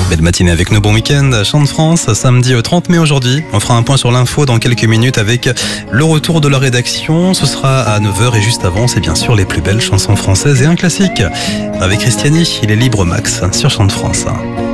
Belle matinée avec nos bons week-ends. Chant de France, samedi 30 mai aujourd'hui. On fera un point sur l'info dans quelques minutes avec le retour de la rédaction. Ce sera à 9h et juste avant, c'est bien sûr les plus belles chansons françaises et un classique. Avec Christiani, il est libre Max sur Chant de France.